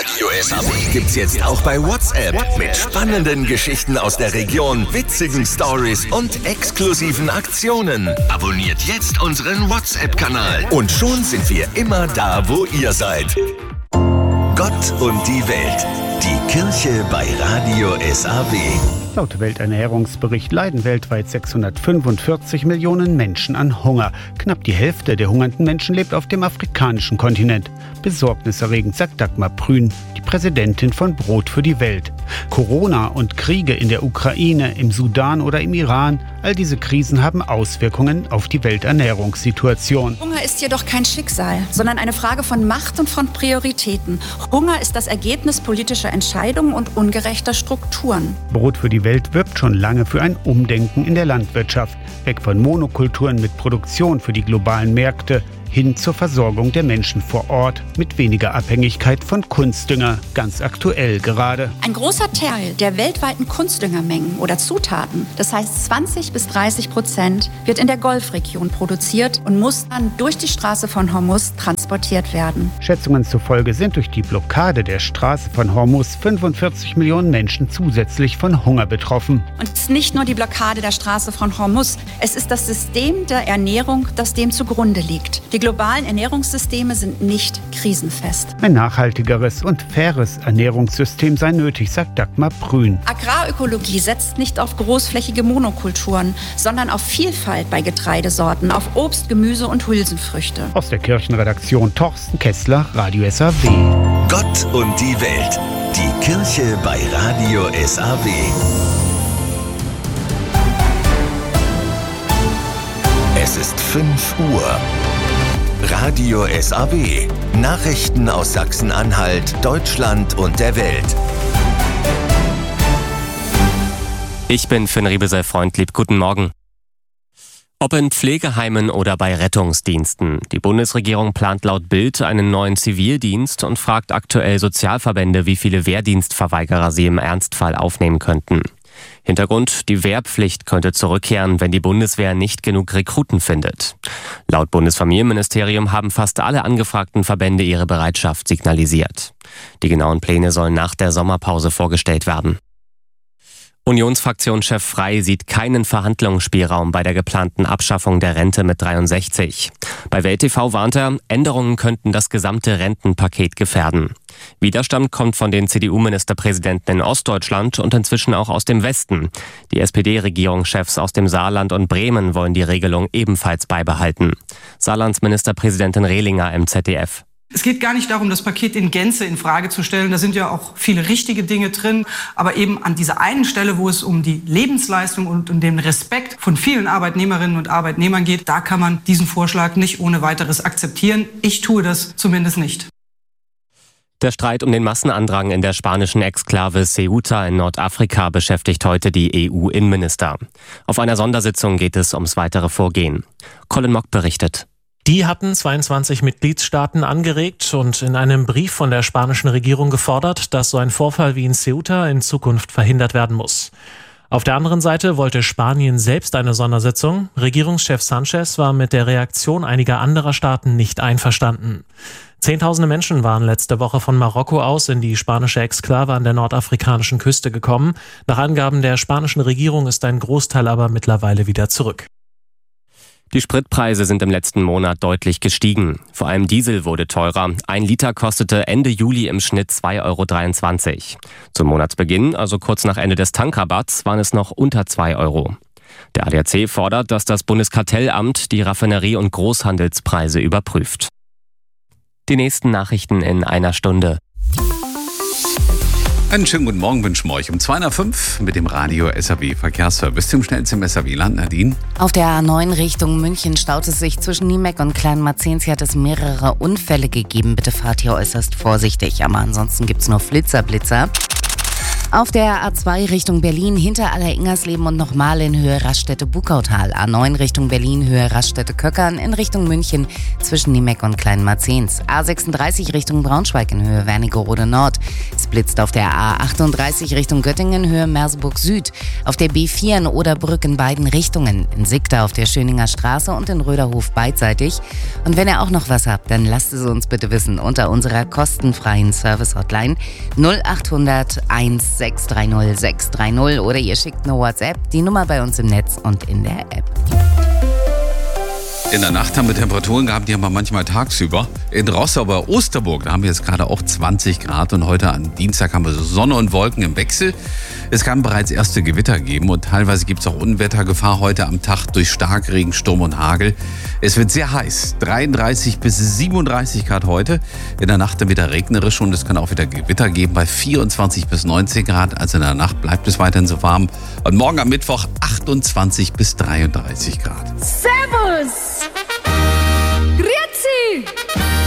Radio SAW gibt's jetzt auch bei WhatsApp. Mit spannenden Geschichten aus der Region, witzigen Stories und exklusiven Aktionen. Abonniert jetzt unseren WhatsApp-Kanal. Und schon sind wir immer da, wo ihr seid. Gott und die Welt. Die Kirche bei Radio SAW. Laut Welternährungsbericht leiden weltweit 645 Millionen Menschen an Hunger. Knapp die Hälfte der hungernden Menschen lebt auf dem afrikanischen Kontinent. Besorgniserregend, sagt Dagmar Prün, die Präsidentin von Brot für die Welt. Corona und Kriege in der Ukraine, im Sudan oder im Iran, all diese Krisen haben Auswirkungen auf die Welternährungssituation. Hunger ist jedoch kein Schicksal, sondern eine Frage von Macht und von Prioritäten. Hunger ist das Ergebnis politischer Entscheidungen und ungerechter Strukturen. Brot für die Welt wirbt schon lange für ein Umdenken in der Landwirtschaft. Weg von Monokulturen mit Produktion für die globalen Märkte, hin zur Versorgung der Menschen vor Ort mit weniger Abhängigkeit von Kunstdünger, ganz aktuell gerade. Ein großer Teil der weltweiten Kunstdüngermengen oder Zutaten, das heißt 20-30%, wird in der Golfregion produziert und muss dann durch die Straße von Hormuz transportiert werden. Schätzungen zufolge sind durch die Blockade der Straße von Hormuz 45 Millionen Menschen zusätzlich von Hunger betroffen. Und es ist nicht nur die Blockade der Straße von Hormuz, es ist das System der Ernährung, das dem zugrunde liegt. Die globalen Ernährungssysteme sind nicht krisenfest. Ein nachhaltigeres und faires Ernährungssystem sei nötig, sagt Dagmar Prün. Agrarökologie setzt nicht auf großflächige Monokulturen, sondern auf Vielfalt bei Getreidesorten, auf Obst, Gemüse und Hülsenfrüchte. Aus der Kirchenredaktion Torsten Kessler, Radio SAW. Gott und die Welt. Die Kirche bei Radio SAW. Es ist 5 Uhr. Radio SAW. Nachrichten aus Sachsen-Anhalt, Deutschland und der Welt. Ich bin Finn Riebesel-Freundlieb. Guten Morgen. Ob in Pflegeheimen oder bei Rettungsdiensten. Die Bundesregierung plant laut Bild einen neuen Zivildienst und fragt aktuell Sozialverbände, wie viele Wehrdienstverweigerer sie im Ernstfall aufnehmen könnten. Hintergrund: die Wehrpflicht könnte zurückkehren, wenn die Bundeswehr nicht genug Rekruten findet. Laut Bundesfamilienministerium haben fast alle angefragten Verbände ihre Bereitschaft signalisiert. Die genauen Pläne sollen nach der Sommerpause vorgestellt werden. Unionsfraktionschef Frey sieht keinen Verhandlungsspielraum bei der geplanten Abschaffung der Rente mit 63. Bei Welt TV warnt er, Änderungen könnten das gesamte Rentenpaket gefährden. Widerstand kommt von den CDU-Ministerpräsidenten in Ostdeutschland und inzwischen auch aus dem Westen. Die SPD-Regierungschefs aus dem Saarland und Bremen wollen die Regelung ebenfalls beibehalten. Saarlands Ministerpräsidentin Rehlinger im ZDF. Es geht gar nicht darum, das Paket in Gänze in Frage zu stellen. Da sind ja auch viele richtige Dinge drin. Aber eben an dieser einen Stelle, wo es um die Lebensleistung und um den Respekt von vielen Arbeitnehmerinnen und Arbeitnehmern geht, da kann man diesen Vorschlag nicht ohne weiteres akzeptieren. Ich tue das zumindest nicht. Der Streit um den Massenandrang in der spanischen Exklave Ceuta in Nordafrika beschäftigt heute die EU-Innenminister. Auf einer Sondersitzung geht es ums weitere Vorgehen. Colin Mock berichtet. Die hatten 22 Mitgliedstaaten angeregt und in einem Brief von der spanischen Regierung gefordert, dass so ein Vorfall wie in Ceuta in Zukunft verhindert werden muss. Auf der anderen Seite wollte Spanien selbst eine Sondersitzung. Regierungschef Sanchez war mit der Reaktion einiger anderer Staaten nicht einverstanden. Zehntausende Menschen waren letzte Woche von Marokko aus in die spanische Exklave an der nordafrikanischen Küste gekommen. Nach Angaben der spanischen Regierung ist ein Großteil aber mittlerweile wieder zurück. Die Spritpreise sind im letzten Monat deutlich gestiegen. Vor allem Diesel wurde teurer. 1 Liter kostete Ende Juli im Schnitt 2,23 €. Zum Monatsbeginn, also kurz nach Ende des Tankrabatts, waren es noch unter 2 €. Der ADAC fordert, dass das Bundeskartellamt die Raffinerie- und Großhandelspreise überprüft. Die nächsten Nachrichten in einer Stunde. Einen schönen guten Morgen wünschen wir euch um 2:05 mit dem Radio SAW Verkehrsservice. Zum schnellsten im SAW-Land, Nadine. Auf der A9 Richtung München staut es sich zwischen Niemeck und Kleinmarzens. Hier hat es mehrere Unfälle gegeben. Bitte fahrt hier äußerst vorsichtig. Aber ansonsten gibt es nur Blitzer. Auf der A2 Richtung Berlin hinter Aller-Ingersleben und nochmal in Höhe Raststätte-Bukautal. A9 Richtung Berlin Höhe Raststätte-Köckern in Richtung München zwischen Niemeck und Kleinmarzens. A36 Richtung Braunschweig in Höhe Wernigerode Nord. Es blitzt auf der A38 Richtung Göttingen Höhe Merseburg Süd. Auf der B4 in Oderbrück in beiden Richtungen. In Sigda auf der Schöninger Straße und in Röderhof beidseitig. Und wenn ihr auch noch was habt, dann lasst es uns bitte wissen unter unserer kostenfreien Service-Hotline 0800 630 630 oder ihr schickt eine WhatsApp, die Nummer bei uns im Netz und in der App. In der Nacht haben wir Temperaturen gehabt, die haben wir manchmal tagsüber. In Rostock bei Osterburg, da haben wir jetzt gerade auch 20 Grad und heute am Dienstag haben wir so Sonne und Wolken im Wechsel. Es kann bereits erste Gewitter geben und teilweise gibt es auch Unwettergefahr heute am Tag durch Starkregen, Sturm und Hagel. Es wird sehr heiß, 33 bis 37 Grad heute. In der Nacht dann wieder regnerisch und es kann auch wieder Gewitter geben bei 24 bis 19 Grad. Also in der Nacht bleibt es weiterhin so warm. Und morgen am Mittwoch 28 bis 33 Grad. Servus! Grüezi!